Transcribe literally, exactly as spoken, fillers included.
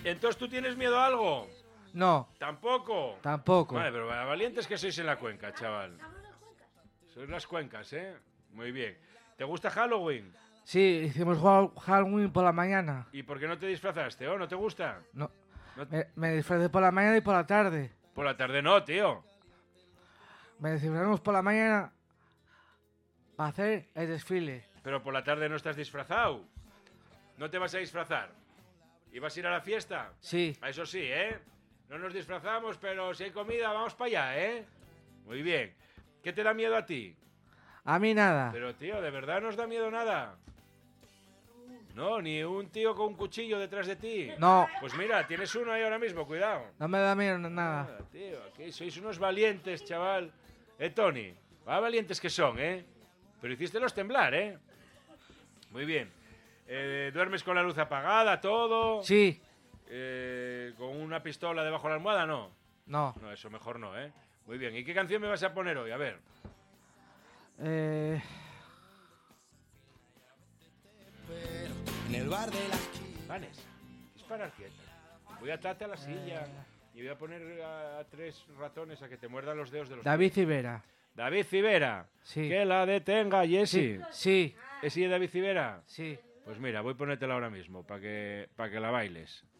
Entonces, ¿tú tienes miedo a algo? No, ¿Tampoco? tampoco. Vale, pero valientes que sois en la cuenca, chaval. Sois las cuencas, ¿eh? Muy bien. ¿Te gusta Halloween? Sí, hicimos Hall- Halloween por la mañana. ¿Y por qué no te disfrazaste? ¿Oh, no te gusta? No, No- me, me disfracé por la mañana y por la tarde. Por la tarde no, tío. Me disfrazamos por la mañana para hacer el desfile. Pero por la tarde no estás disfrazado. ¿No te vas a disfrazar? ¿Y vas a ir a la fiesta? Sí, A eso sí, ¿eh? No nos disfrazamos, pero si hay comida, vamos para allá, ¿eh? Muy bien. ¿Qué te da miedo a ti? a mí nada. Pero, tío, ¿de verdad no os da miedo nada? No, ni un tío con un cuchillo detrás de ti. No, Pues mira, tienes uno ahí ahora mismo, cuidado. no me da miedo nada. Nada, tío, aquí sois unos valientes, chaval. Eh, Tony, va valientes que son, ¿eh? Pero hicístelos temblar, ¿eh? Muy bien. Eh, ¿Duermes con la luz apagada, todo? Sí, Eh, ¿Con una pistola debajo de la almohada? No. no. No, eso mejor no, ¿eh? Muy bien. ¿Y qué canción me vas a poner hoy? A ver. Eh, En el bar de la esquina. Vanessa, es parar quieta. Voy a atarte a la silla y voy a poner a, a tres ratones a que te muerdan los dedos de los David pies. Civera. David Civera. Sí. Que la detenga, Jessy. Sí, ¿Es de David Civera? sí. Pues mira, voy a ponértela ahora mismo para que, para que la bailes.